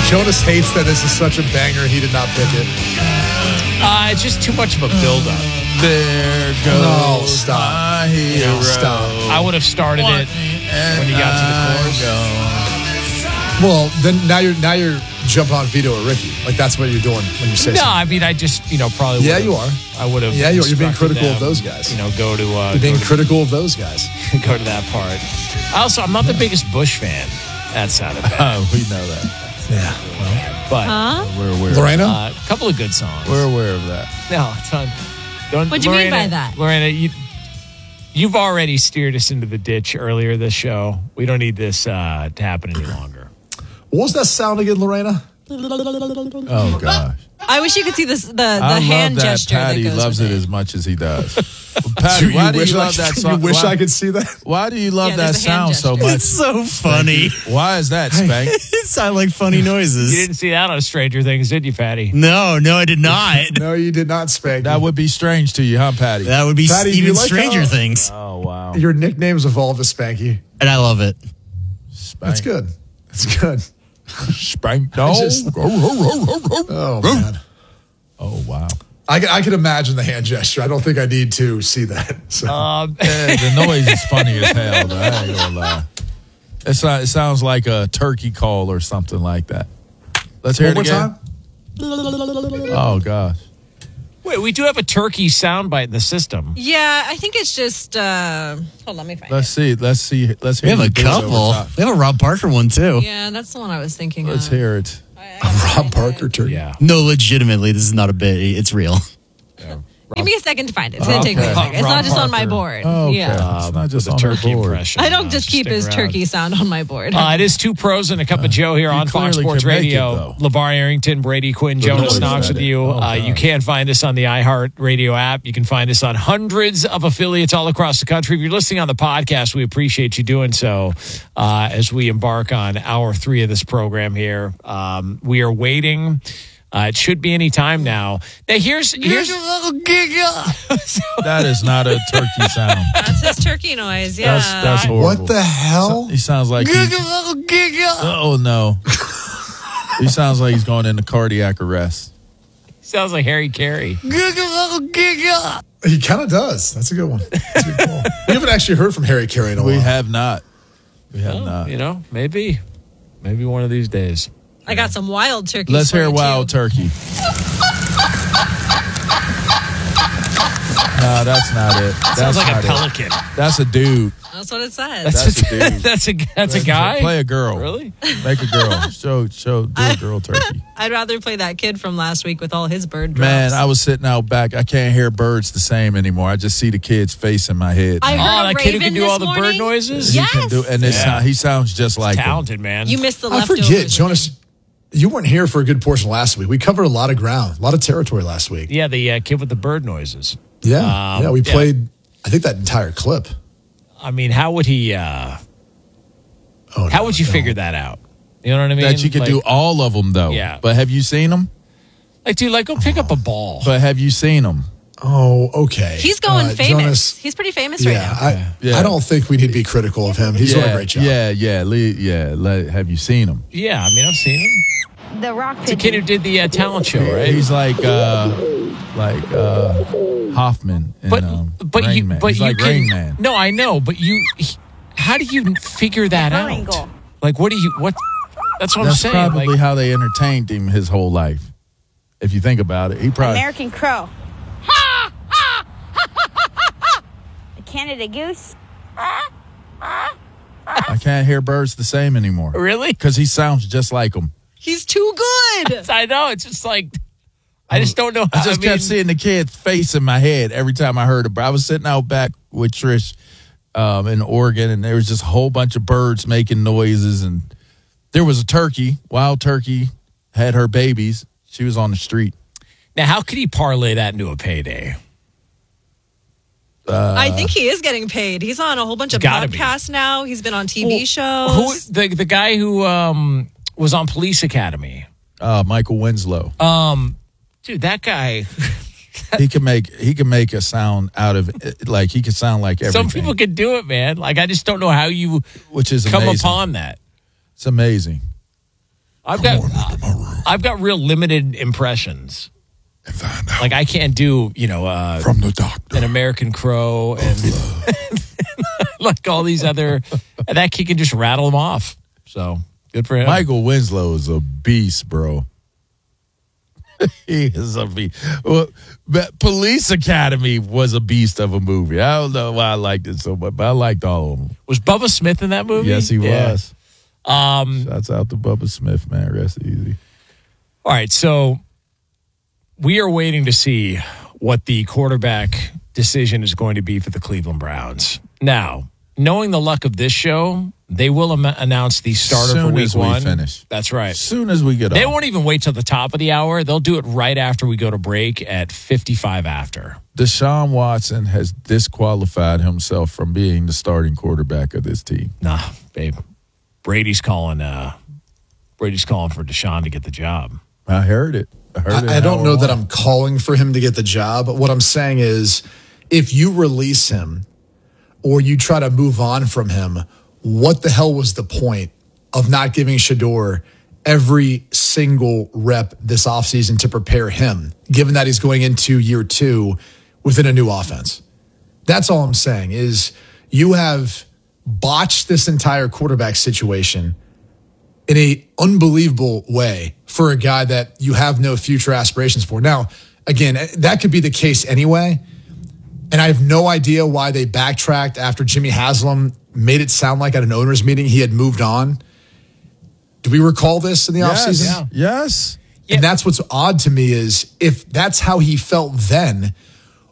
Jonas hates that this is such a banger. He did not pick it. It's just too much of a build-up. There goes No, stop. my hero. Stop. I would have started it when you got to the chorus. Well, then now you're jumping on Vito or Ricky. Like that's what you're doing when you say No, something. I mean, I just, probably Yeah, would've- you are. I would have. Yeah, you're being instructed critical of them, those guys. Go to. You're being critical of those guys. Go to that part. Also, I'm not the biggest Bush fan. That sounded bad. Oh, we know that. Yeah. But We're aware. Lorena? a couple of good songs. We're aware of that. No, it's on. Don't, What do you mean by that? Lorena, you've already steered us into the ditch earlier this show. We don't need this to happen any longer. What was that sound again, Lorena? Oh, gosh. I wish you could see this the I hand love that gesture. Patty that goes loves with it as much as he does. Patty, why do you love that song? You wish Why- I could see that? Why do you love Yeah, that there's a hand sound so gesture. much? It's so funny. Why is that, Spank? It sounded like funny noises. You didn't see that on Stranger Things, did you, Patty? No, I did not. No, you did not, Spank. That would be strange to you, huh, Patty? That would be Patty, do you even like Stranger how- Things. Oh, wow. Your nickname's evolved to Spanky. And I love it. Spank. That's good. That's good. Spank dog. Oh, man. Oh, wow. I can imagine the hand gesture. I don't think I need to see that. So. The noise is funny as hell, though. I ain't gonna lie. It sounds like a turkey call or something like that. Let's hear One it more again. time. Oh, gosh. Wait, we do have a turkey soundbite in the system. Yeah, I think it's just. Hold on, let me find Let's it. see. Let's We hear have a the bits over couple. top. We have a Rob Parker one, too. Yeah, that's the one I was thinking Let's of. hear it. Rob Parker turkey. Yeah. No, legitimately, this is not a bit. It's real. Give me a second to find it. It's going to take me a Okay. second. It's Rob not just on my Parker. board. Oh, okay. Yeah. It's not just the on turkey the board. impression. I don't just keep stick his around. turkey sound on my board. It is Two Pros and a Cup of Joe here on Fox clearly Sports can make it, Radio. though. LeVar Arrington, Brady Quinn, The Jonas noise Knox at with it. you. Oh, You God. can find us on the iHeartRadio app. You can find us on hundreds of affiliates all across the country. If you're listening on the podcast, we appreciate you doing so as we embark on hour 3 of this program here. We are waiting. It should be any time now. Now, here's That is not a turkey sound. That's his turkey noise. Yeah. That's horrible. What the hell? He sounds like oh no. He sounds like he's going into cardiac arrest. sounds like Harry Carey. He kind of does. That's a good one. That's a good call. We haven't actually heard from Harry Carey in a while. We have not. We have not. Maybe one of these days. I got some wild turkeys. Let's for hear you, Wild too. Turkey. No, that's not it. That's Sounds like not a it. pelican. That's a dude. That's what it says. That's a dude. That's a guy. Play a girl. Really? Make a girl. Do a girl turkey. I'd rather play that kid from last week with all his bird drops. Man, I was sitting out back. I can't hear birds the same anymore. I just see the kid's face in my head. I heard a that kid who raven can do this all the bird morning. noises. Yes. He can do, and he sounds just like him. Talented man. You missed the I leftovers. forget, Jonas. You weren't here for a good portion last week. We covered a lot of ground, a lot of territory last week. Yeah, the kid with the bird noises. Yeah, we played. I think that entire clip. I mean, how would he? How would you figure that out? You know what I mean? That you could do all of them, though. Yeah. But have you seen them? Like, dude, go pick up a ball. But have you seen them? Oh, okay. He's going famous. Jonas, He's pretty famous right now. I don't think we need to be critical of him. He's doing a great job. Have you seen him? Yeah, I mean, I've seen him. The rock It's the kid who did the talent show, right? He's like Hoffman. In, but Rain you, Man. but He's you like can. Rain Man. No, I know, but how do you figure that out? Triangle. Like, what? That's what I'm That's saying. probably Like, how they entertained him his whole life. If you think about it, he probably. American crow. The Canada goose. I can't hear birds the same anymore. really? Because he sounds just like them. He's too good. I know. It's just like I just don't know. I just kept seeing the kid's face in my head every time I heard it. But I was sitting out back with Trish in Oregon, and there was just a whole bunch of birds making noises. And there was a turkey, wild turkey, had her babies. She was on the street. Now, how could he parlay that into a payday? I think he is getting paid. He's on a whole bunch of Gotta be. podcasts now. He's been on TV shows. The guy who was on Police Academy? Michael Winslow. Dude, that guy. He can make a sound out of it, like he can sound like everything. Some people can do it, man. Like, I just don't know how you which is come amazing. upon that. It's amazing. I've got real limited impressions. Like I can't do, from the doctor, an American Crow and like all these other, and that kid can just rattle them off. So good for him. Michael Winslow is a beast, bro. He is a beast. Well, Police Academy was a beast of a movie. I don't know why I liked it so much, but I liked all of them. Was Bubba Smith in that movie? Yes, he was. Yeah. Shouts out to Bubba Smith, man. Rest easy. All right, so we are waiting to see what the quarterback decision is going to be for the Cleveland Browns. Now, knowing the luck of this show, they will announce the starter for week one. Finish. That's right. As soon as we get They off. won't even wait till the top of the hour. They'll do it right after we go to break at 55 after. Deshaun Watson has disqualified himself from being the starting quarterback of this team. Nah, babe. Brady's calling for Deshaun to get the job. I heard it. I don't know that I'm calling for him to get the job. What I'm saying is if you release him or you try to move on from him, what the hell was the point of not giving Shador every single rep this offseason to prepare him, given that he's going into year 2 within a new offense? That's all I'm saying is you have botched this entire quarterback situation in a unbelievable way for a guy that you have no future aspirations for. Now, again, that could be the case anyway. And I have no idea why they backtracked after Jimmy Haslam made it sound like at an owners meeting he had moved on. Do we recall this in the offseason? Yes. And that's what's odd to me is if that's how he felt then,